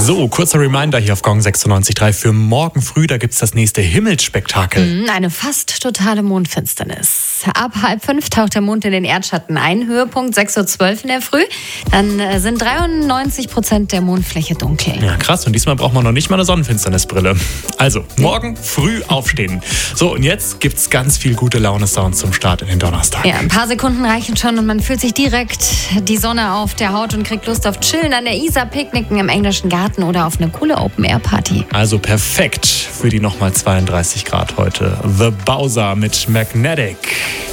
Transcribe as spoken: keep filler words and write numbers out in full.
So, kurzer Reminder hier auf Gong sechsundneunzig Komma drei für morgen früh. Da gibt's das nächste Himmelsspektakel. Eine fast totale Mondfinsternis. Ab halb fünf taucht der Mond in den Erdschatten ein. Höhepunkt sechs Uhr zwölf in der Früh. Dann sind dreiundneunzig Prozent der Mondfläche dunkel. Ja, krass. Und diesmal braucht man noch nicht mal eine Sonnenfinsternisbrille. Also, morgen früh aufstehen. So, und jetzt gibt's ganz viel gute Laune-Sounds zum Start in den Donnerstag. Ja, ein paar Sekunden reichen schon und man fühlt sich direkt die Sonne auf der Haut und kriegt Lust auf Chillen an der Isar, Picknicken im englischen Garten oder auf eine coole Open-Air-Party. Also perfekt für die nochmal zweiunddreißig Grad heute. The Bowser mit Magnetic.